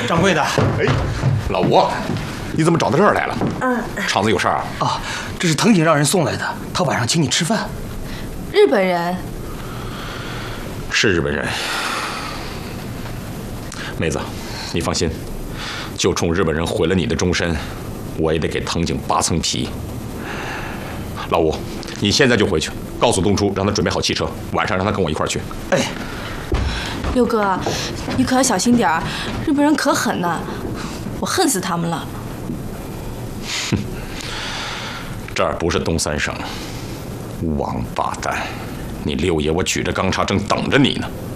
掌柜的， 哎，老吴，你怎么找到这儿来了？厂子有事儿啊？ 啊，这是藤井让人送来的，他晚上请你吃饭。 日本人是日本人。妹子，你放心，就冲日本人毁了你的终身，我也得给藤井扒层皮。老吴，你现在就回去，告诉东初，让他准备好汽车，晚上让他跟我一块儿去。 哎， 六哥，你可要小心点儿，日本人可狠呢，我恨死他们了。 哼，这儿不是东三省，王八蛋！你六爷我举着钢叉正等着你呢。